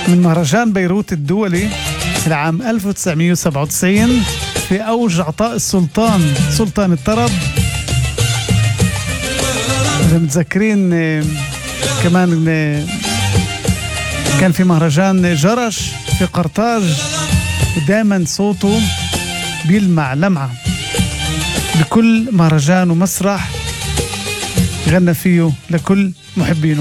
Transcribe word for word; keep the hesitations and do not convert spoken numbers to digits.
من مهرجان بيروت الدولي في العام ألف وتسعمية وسبعة وتسعين في أوج عطاء السلطان سلطان الطرب. إذا متذكرين كمان كان في مهرجان جرش في قرطاج، ودائما صوته بيلمع لمعة بكل مهرجان ومسرح غنى فيه لكل محبينه.